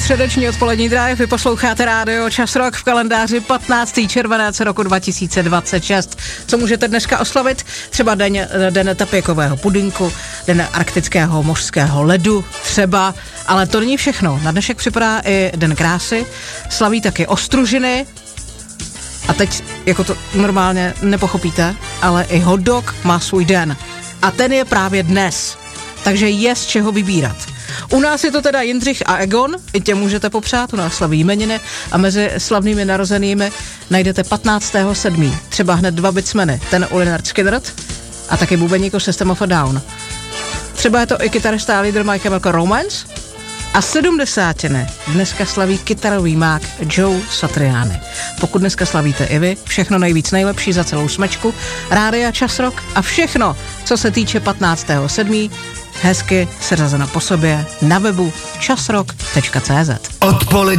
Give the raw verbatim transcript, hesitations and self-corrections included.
středeční odpolední drive, vy posloucháte rádio Čas Rock v kalendáři patnáctého červenec roku dva tisíce dvacet šest. Co můžete dneska oslavit? Třeba den, den tapiokového pudinku, den arktického mořského ledu třeba, ale to není všechno. Na dnešek připadá i den krásy, slaví taky ostružiny a teď jako to normálně nepochopíte, ale i hot dog má svůj den a ten je právě dnes, takže je z čeho vybírat. U nás je to teda Jindřich a Egon, i tě můžete popřát, u nás slaví jmeniny a mezi slavnými narozenými najdete patnáctého sedmého třeba hned dva bitsmeny, ten Lynyrd Skynyrd a taky bubeník System of a Down. Třeba je to i kytarista a lídr My Chemical Romance a sedmdesátiny dneska slaví kytarový mák Joe Satriani. Pokud dneska slavíte i vy, všechno nejvíc nejlepší za celou smečku, rádia Čas Rock a všechno, co se týče patnáctého sedmého hezky seřazeno po sobě na webu časrock tečka cé zet. Odpolední